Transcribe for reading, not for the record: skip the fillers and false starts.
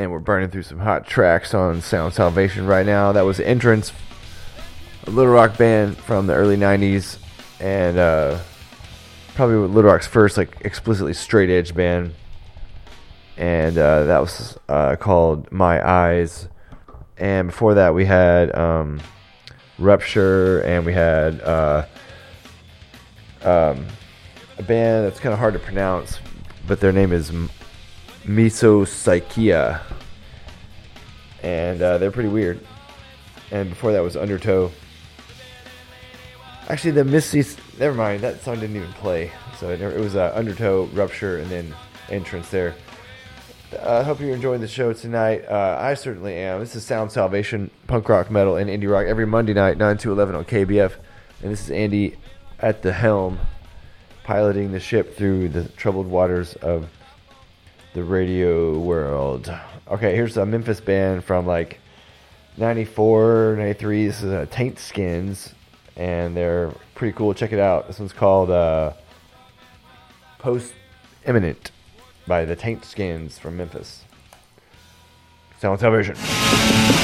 and we're burning through some hot tracks on Sound Salvation right now. That was Entrance, a Little Rock band from the early 90s, and probably Little Rock's first like explicitly straight edge band. And that was called My Eyes. And before that we had Rupture, and we had a band that's kind of hard to pronounce, but their name is Misopsychia, and they're pretty weird. And before that was Undertow. Actually, the never mind, that song didn't even play. So it was Undertow, Rupture, and then Entrance there. I hope you're enjoying the show tonight. I certainly am. This is Sound Salvation, punk rock, metal, and indie rock every Monday night, 9 to 11 on KBF. And this is Andy at the helm, piloting the ship through the troubled waters of the radio world. Okay, here's a Memphis band from like 94, 93. This is Taint Skins, and they're pretty cool. Check it out. This one's called Post Imminent by the Taint Skins from Memphis. Sound Salvation.